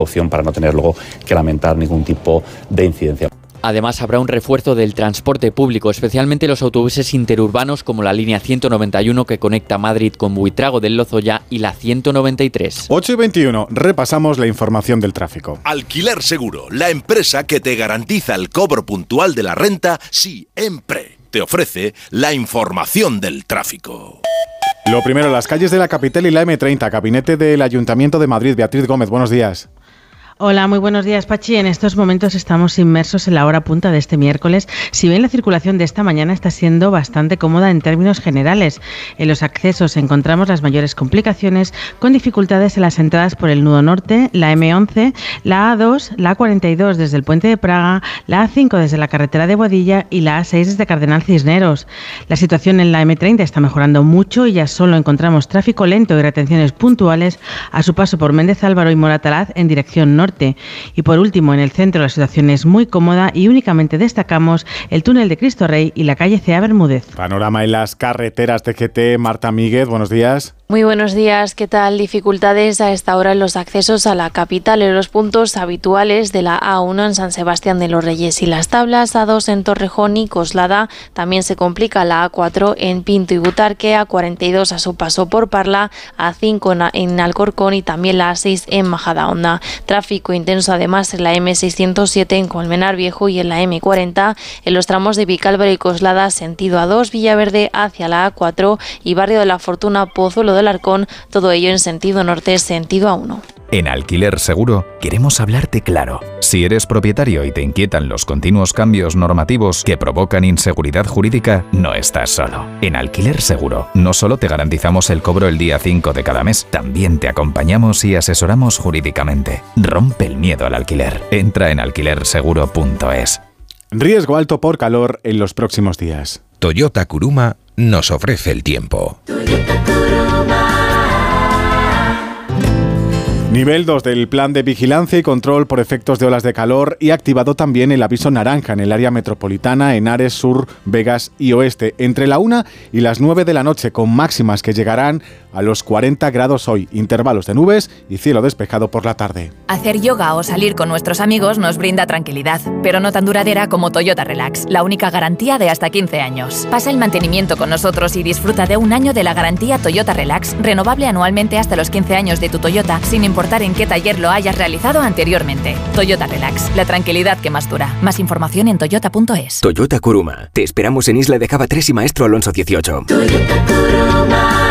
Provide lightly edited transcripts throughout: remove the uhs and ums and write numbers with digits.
opción para no tener luego que lamentar ningún tipo de incidencia. Además, habrá un refuerzo del transporte público, especialmente los autobuses interurbanos como la línea 191 que conecta Madrid con Buitrago del Lozoya y la 193. 8:21, repasamos la información del tráfico. Alquiler Seguro, la empresa que te garantiza el cobro puntual de la renta siempre. Te ofrece la información del tráfico. Lo primero, las calles de la capital y la M30, gabinete del Ayuntamiento de Madrid. Beatriz Gómez, buenos días. Hola, muy buenos días, Pachi. En estos momentos estamos inmersos en la hora punta de este miércoles. Si bien la circulación de esta mañana está siendo bastante cómoda en términos generales, en los accesos encontramos las mayores complicaciones con dificultades en las entradas por el nudo norte, la M11, la A2, la A42 desde el puente de Praga, la A5 desde la carretera de Boadilla y la A6 desde Cardenal Cisneros. La situación en la M30 está mejorando mucho y ya solo encontramos tráfico lento y retenciones puntuales a su paso por Méndez Álvaro y Moratalaz en dirección norte. Y por último, en el centro la situación es muy cómoda y únicamente destacamos el túnel de Cristo Rey y la calle C.A. Bermúdez. Panorama en las carreteras de GT. Marta Míguez, buenos días. Muy buenos días, ¿qué tal? Dificultades a esta hora en los accesos a la capital, en los puntos habituales de la A1 en San Sebastián de los Reyes y Las Tablas, A2 en Torrejón y Coslada. También se complica la A4 en Pinto y Butarque, A42 a su paso por Parla, A5 en Alcorcón y también la A6 en Majadahonda. Tráfico intenso además en la M607 en Colmenar Viejo y en la M40 en los tramos de Vicálvaro y Coslada, sentido A2, Villaverde hacia la A4 y Barrio de la Fortuna, Pozuelo del Arcón, todo ello en sentido norte, sentido A1. En Alquiler Seguro queremos hablarte claro. Si eres propietario y te inquietan los continuos cambios normativos que provocan inseguridad jurídica, no estás solo. En Alquiler Seguro no solo te garantizamos el cobro el día 5 de cada mes, también te acompañamos y asesoramos jurídicamente. Rompe el miedo al alquiler. Entra en alquilerseguro.es. Riesgo alto por calor en los próximos días. Toyota Kuruma nos ofrece el tiempo. Nivel 2 del plan de vigilancia y control por efectos de olas de calor y activado también el aviso naranja en el área metropolitana, Henares, Sur, Vegas y Oeste, entre la 1 y las 9 de la noche, con máximas que llegarán a los 40 grados hoy, intervalos de nubes y cielo despejado por la tarde. Hacer yoga o salir con nuestros amigos nos brinda tranquilidad, pero no tan duradera como Toyota Relax, la única garantía de hasta 15 años. Pasa el mantenimiento con nosotros y disfruta de un año de la garantía Toyota Relax, renovable anualmente hasta los 15 años de tu Toyota, sin importar en qué taller lo hayas realizado anteriormente. Toyota Relax, la tranquilidad que más dura. Más información en toyota.es. Toyota Kuruma. Te esperamos en Isla de Java 3 y Maestro Alonso 18. Toyota Kuruma.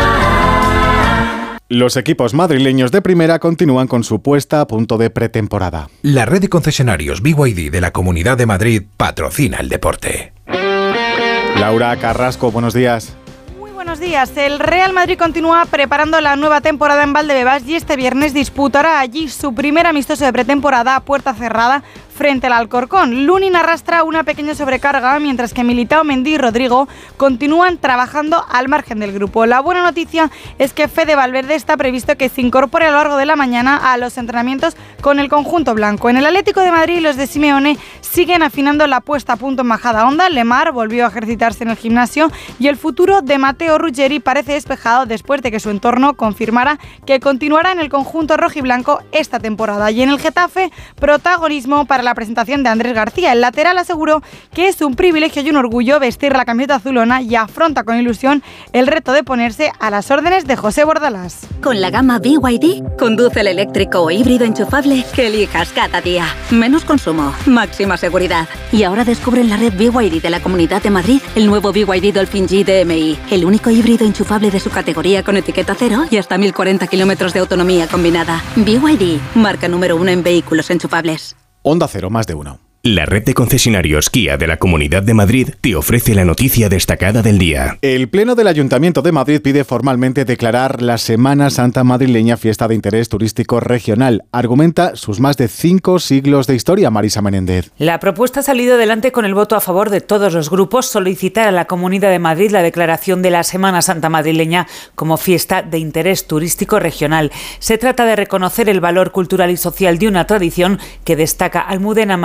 Los equipos madrileños de primera continúan con su puesta a punto de pretemporada. La red de concesionarios BYD de la Comunidad de Madrid patrocina el deporte. Laura Carrasco, buenos días. Buenos días. El Real Madrid continúa preparando la nueva temporada en Valdebebas y este viernes disputará allí su primer amistoso de pretemporada a puerta cerrada frente al Alcorcón. Lunin arrastra una pequeña sobrecarga, mientras que Militao, Mendy y Rodrigo continúan trabajando al margen del grupo. La buena noticia es que Fede Valverde está previsto que se incorpore a lo largo de la mañana a los entrenamientos con el conjunto blanco. En el Atlético de Madrid, los de Simeone siguen afinando la puesta a punto en Majadahonda. Lemar volvió a ejercitarse en el gimnasio y el futuro de Matteo Ruggeri parece despejado después de que su entorno confirmara que continuará en el conjunto rojiblanco esta temporada. Y en el Getafe, protagonismo para la presentación de Andrés García. El lateral aseguró que es un privilegio y un orgullo vestir la camiseta azulona y afronta con ilusión el reto de ponerse a las órdenes de José Bordalás. Con la gama BYD, conduce el eléctrico o híbrido enchufable que elijas cada día. Menos consumo, máxima seguridad. Y ahora descubre en la red BYD de la Comunidad de Madrid el nuevo BYD Dolphin G DMI, el único híbrido enchufable de su categoría con etiqueta cero y hasta 1040 kilómetros de autonomía combinada. BYD, marca número 1 en vehículos enchufables. Onda Cero, más de uno. La red de concesionarios Kia de la Comunidad de Madrid te ofrece la noticia destacada del día. El Pleno del Ayuntamiento de Madrid pide formalmente declarar la Semana Santa madrileña fiesta de interés turístico regional. Argumenta sus más de 5 siglos de historia, Marisa Menéndez. La propuesta ha salido adelante con el voto a favor de todos los grupos, solicitar a la Comunidad de Madrid la declaración de la Semana Santa madrileña como fiesta de interés turístico regional. Se trata de reconocer el valor cultural y social de una tradición que destaca Almudena Maillo,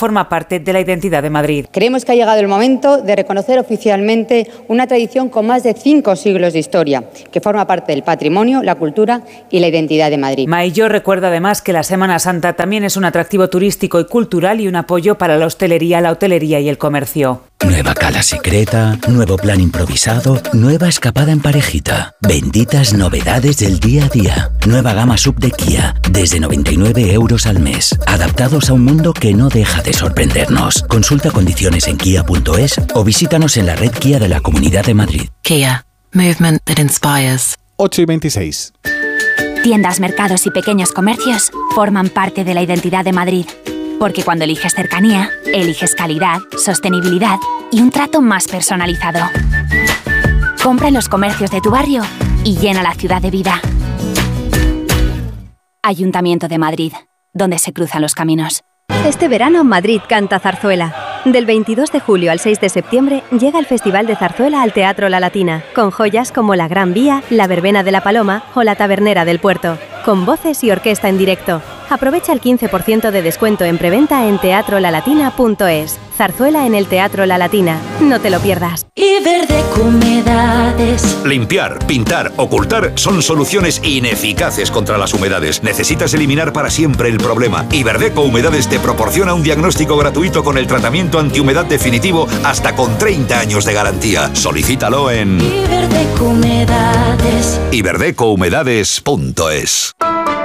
forma parte de la identidad de Madrid. Creemos que ha llegado el momento de reconocer oficialmente una tradición con más de 5 siglos de historia, que forma parte del patrimonio, la cultura y la identidad de Madrid. Mailló recuerda además que la Semana Santa también es un atractivo turístico y cultural y un apoyo para la hotelería y el comercio. Nueva cala secreta, nuevo plan improvisado, nueva escapada en parejita. Benditas novedades del día a día. Nueva gama sub de Kia, desde 99 € al mes. Adaptados a un mundo que no deja de sorprendernos. Consulta condiciones en kia.es o visítanos en la red Kia de la Comunidad de Madrid. Kia, movement that inspires. 8:26. Tiendas, mercados y pequeños comercios forman parte de la identidad de Madrid. Porque cuando eliges cercanía, eliges calidad, sostenibilidad y un trato más personalizado. Compra en los comercios de tu barrio y llena la ciudad de vida. Ayuntamiento de Madrid, donde se cruzan los caminos. Este verano Madrid canta zarzuela. Del 22 de julio al 6 de septiembre llega el Festival de Zarzuela al Teatro La Latina, con joyas como La Gran Vía, La Verbena de la Paloma o La Tabernera del Puerto, con voces y orquesta en directo. Aprovecha el 15% de descuento en preventa en teatrolalatina.es. Zarzuela en el Teatro La Latina. No te lo pierdas. Iberdeco Humedades. Limpiar, pintar, ocultar son soluciones ineficaces contra las humedades. Necesitas eliminar para siempre el problema. Iberdeco Humedades te proporciona un diagnóstico gratuito con el tratamiento antihumedad definitivo hasta con 30 años de garantía. Solicítalo en Iberdeco Humedades. iberdecohumedades.es.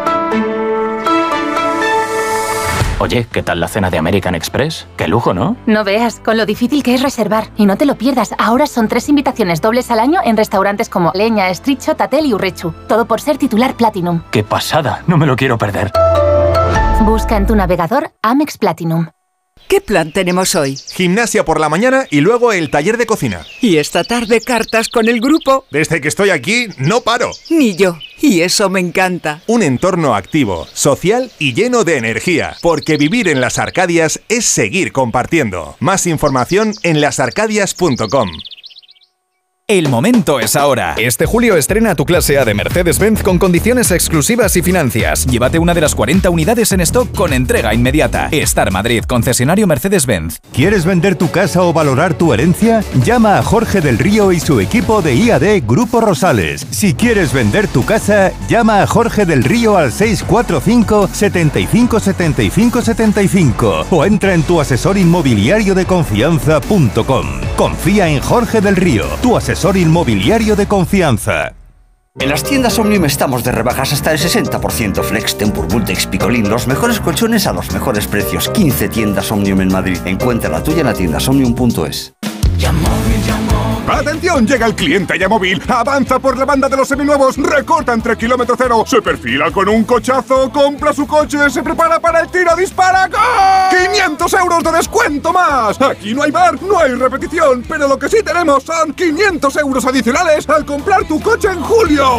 Oye, ¿qué tal la cena de American Express? ¡Qué lujo!, ¿no? No veas, con lo difícil que es reservar. Y no te lo pierdas, ahora son 3 invitaciones dobles al año en restaurantes como Leña, Estritxo, Tatel y Urrechu. Todo por ser titular Platinum. ¡Qué pasada! No me lo quiero perder. Busca en tu navegador Amex Platinum. ¿Qué plan tenemos hoy? Gimnasia por la mañana y luego el taller de cocina. Y esta tarde cartas con el grupo. Desde que estoy aquí, no paro. Ni yo. Y eso me encanta. Un entorno activo, social y lleno de energía. Porque vivir en Las Arcadias es seguir compartiendo. Más información en lasarcadias.com. El momento es ahora. Este julio estrena tu clase A de Mercedes-Benz con condiciones exclusivas y financias. Llévate una de las 40 unidades en stock con entrega inmediata. Star Madrid, concesionario Mercedes-Benz. ¿Quieres vender tu casa o valorar tu herencia? Llama a Jorge del Río y su equipo de IAD Grupo Rosales. Si quieres vender tu casa, llama a Jorge del Río al 645 75 75 75 o entra en tuasesorinmobiliariodeconfianza.com. Confía en Jorge del Río, tu asesor inmobiliario de confianza. En las tiendas Omnium estamos de rebajas hasta el 60%. Flex, Tempur, Bultex, Picolín, los mejores colchones a los mejores precios. 15 tiendas Omnium en Madrid. Encuentra la tuya en la tienda omnium.es. ¡Atención! Llega el cliente Yamóvil. Avanza por la banda de los seminuevos. Recorta entre kilómetro cero. Se perfila con un cochazo. Compra su coche. Se prepara para el tiro. ¡Dispara! ¡Gol! ¡500 € de descuento más! Aquí no hay bar, no hay repetición. Pero lo que sí tenemos son 500 € adicionales al comprar tu coche en julio.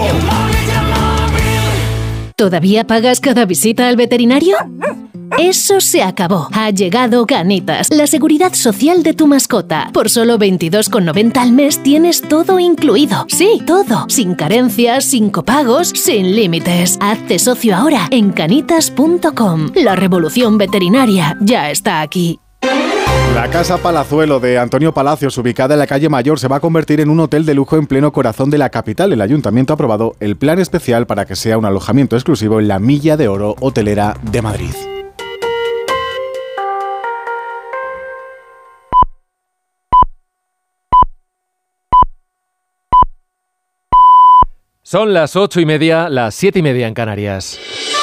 ¿Todavía pagas cada visita al veterinario? Eso se acabó. Ha llegado Canitas, la seguridad social de tu mascota. Por solo 22,90 al mes tienes todo incluido. Sí, todo. Sin carencias, sin copagos, sin límites. Hazte socio ahora en canitas.com. La revolución veterinaria ya está aquí. La Casa Palazuelo de Antonio Palacios, ubicada en la calle Mayor, se va a convertir en un hotel de lujo en pleno corazón de la capital. El Ayuntamiento ha aprobado el plan especial para que sea un alojamiento exclusivo en la Milla de Oro hotelera de Madrid. Son las 8:30, las 7:30 en Canarias.